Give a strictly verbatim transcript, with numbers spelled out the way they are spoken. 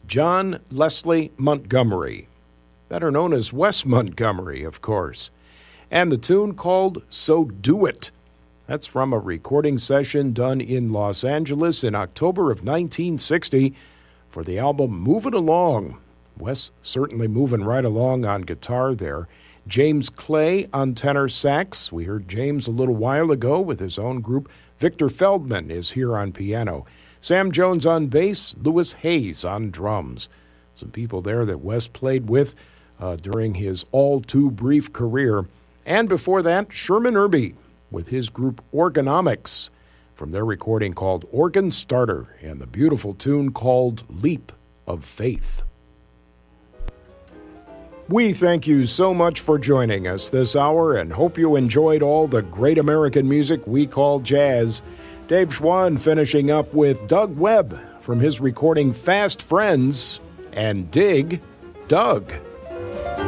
John Leslie Montgomery, better known as Wes Montgomery, of course, and the tune called So Do It. That's from a recording session done in Los Angeles in October of nineteen sixty for the album Movin' Along. Wes certainly moving right along on guitar there. James Clay on tenor sax. We heard James a little while ago with his own group. Victor Feldman is here on piano. Sam Jones on bass. Louis Hayes on drums. Some people there that Wes played with uh, during his all-too-brief career. And before that, Sherman Irby with his group Organomics from their recording called Organ Starter and the beautiful tune called Leap of Faith. We thank you so much for joining us this hour and hope you enjoyed all the great American music we call jazz. Dave Schwann finishing up with Doug Webb from his recording Fast Friends and Dig Doug.